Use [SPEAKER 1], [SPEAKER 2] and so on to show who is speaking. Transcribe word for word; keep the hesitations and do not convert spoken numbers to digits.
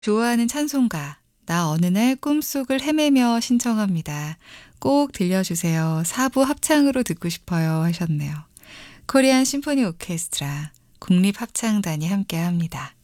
[SPEAKER 1] 좋아하는 찬송가 나 어느 날 꿈속을 헤매며 신청합니다. 꼭 들려주세요. 사 부 합창으로 듣고 싶어요 하셨네요. 코리안 심포니 오케스트라 국립합창단이 함께합니다.